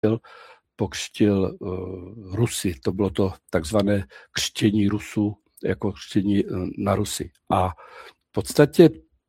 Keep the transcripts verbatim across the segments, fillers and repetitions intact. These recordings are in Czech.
pokřtil uh, Rusy. To bylo to takzvané křtění Rusů, jako křtění uh, na Rusy. A v podstatě,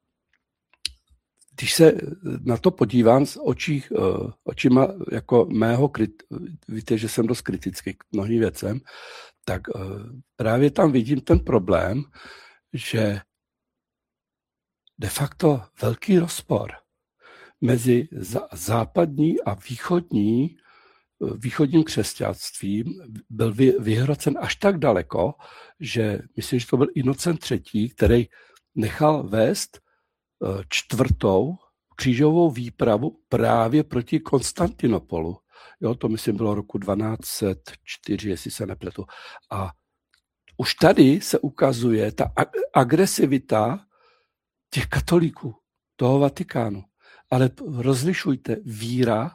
když se na to podívám s očí, uh, očima jako mého, krit, víte, že jsem dost kritický k mnohým věcem, tak uh, právě tam vidím ten problém, že de facto velký rozpor mezi západní a východní, východním křesťanstvím byl vyhrocen až tak daleko, že myslím, že to byl Inocent třetí, který nechal vést čtvrtou křížovou výpravu právě proti Konstantinopolu. Jo, to myslím bylo roku dvanáct set čtyři, jestli se nepletu. A už tady se ukazuje ta agresivita těch katolíků, toho Vatikánu. Ale rozlišujte víra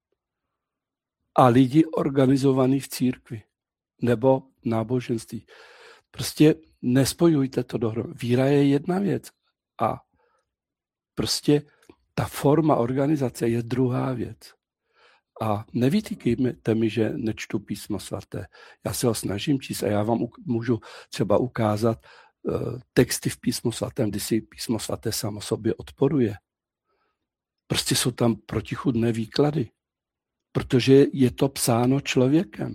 a lidi organizovaní v církvi nebo náboženství. Prostě nespojujte to dohromady. Víra je jedna věc a prostě ta forma organizace je druhá věc. A nevytýkejte mi, že nečtu písmo svaté. Já se ho snažím číst a já vám můžu třeba ukázat uh, texty v písmu svatém, kdy si písmo svaté samo sobě odporuje. Prostě jsou tam protichůdné výklady, protože je to psáno člověkem.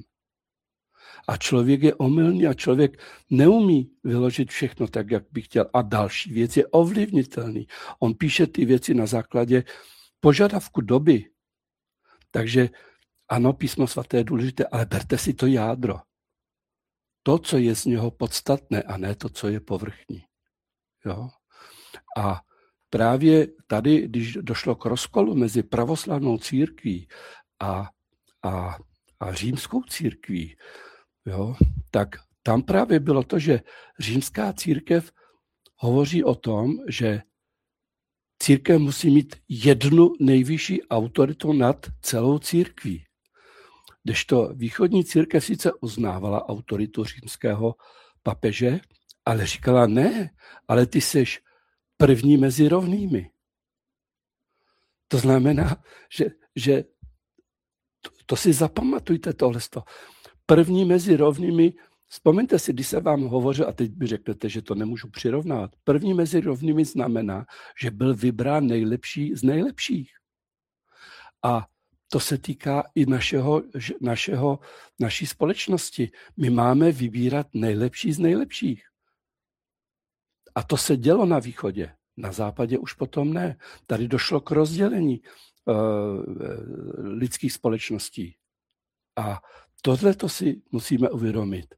A člověk je omylný a člověk neumí vyložit všechno tak, jak by chtěl. A další věc je ovlivnitelný. On píše ty věci na základě požadavku doby. Takže ano, písmo svaté je důležité, ale berte si to jádro. To, co je z něho podstatné, a ne to, co je povrchní. Jo? A právě tady, když došlo k rozkolu mezi pravoslavnou církví a, a, a římskou církví, jo, tak tam právě bylo to, že římská církev hovoří o tom, že církev musí mít jednu nejvyšší autoritu nad celou církví. Kdežto východní církev sice uznávala autoritu římského papeže, ale říkala ne, ale ty seš první mezi rovnými. To znamená, že, že to, to si zapamatujte tohleto. První mezi rovnými, vzpomeňte si, když se vám hovořil, a teď by řeknete, že to nemůžu přirovnat, první mezi rovnými znamená, že byl vybrán nejlepší z nejlepších. A to se týká i našeho, našeho, naší společnosti. My máme vybírat nejlepší z nejlepších. A to se dělo na východě. Na západě už potom ne. Tady došlo k rozdělení uh, lidských společností. A tohle to si musíme uvědomit.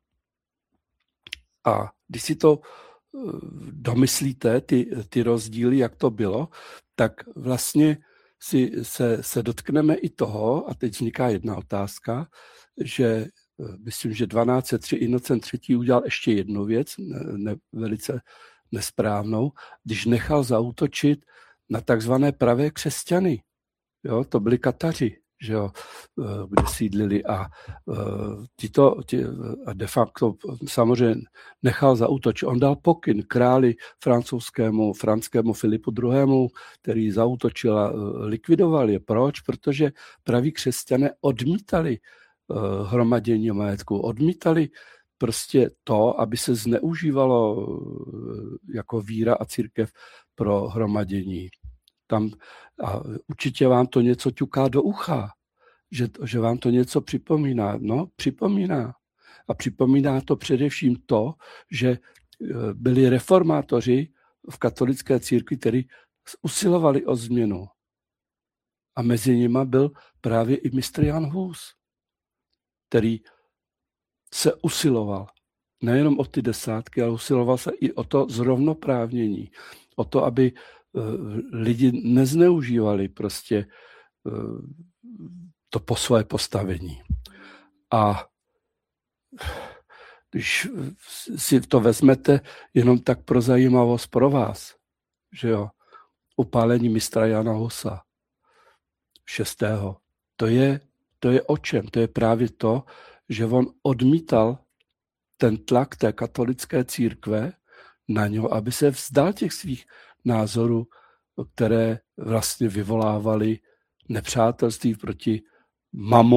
A když si to uh, domyslíte, ty, ty rozdíly, jak to bylo, tak vlastně si se, se dotkneme i toho, a teď vzniká jedna otázka, že myslím, že dvanáct set tři Inocent třetí udělal ještě jednu věc, ne, ne, velice nesprávnou, když nechal zaútočit na takzvané pravé křesťany. Jo, to byli Kataři, že jo, kde sídlili a tyto, ty, a de facto samozřejmě nechal zaútočit. On dal pokyn králi francouzskému, franskému Filipu druhému, který zaútočil a likvidoval je. Proč? Protože praví křesťané odmítali hromadění majetku, odmítali prostě to, aby se zneužívalo jako víra a církev pro hromadění. Tam, a určitě vám to něco ťuká do ucha, že, že vám to něco připomíná. No, připomíná. A připomíná to především to, že byli reformátoři v katolické církvi, kteří usilovali o změnu. A mezi nimi byl právě i mistr Jan Hus, který se usiloval nejenom o ty desátky, ale usiloval se i o to zrovnoprávnění, o to, aby lidi nezneužívali prostě to po své postavení. A když si to vezmete jenom tak pro zajímavost pro vás, že jo, upálení mistra Jana Husa šestého. To je, to je o čem? To je právě to, že on odmítal ten tlak té katolické církve na něho, aby se vzdal těch svých názorů, které vlastně vyvolávaly nepřátelství proti mamou